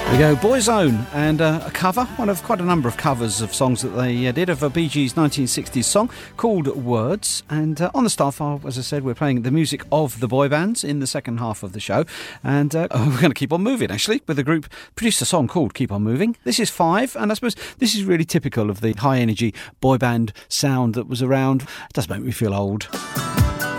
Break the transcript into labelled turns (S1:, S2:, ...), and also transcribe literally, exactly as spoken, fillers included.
S1: We go Boyzone, and uh, a cover, one of quite a number of covers of songs that they uh, did of a Bee Gees nineteen sixties song called Words. And uh, on the start file, as I said, we're playing the music of the boy bands in the second half of the show. And uh, we're going to keep on moving, actually, with the group produced a song called Keep On Moving. This is Five, and I suppose this is really typical of the high-energy boy band sound that was around. It does make me feel old.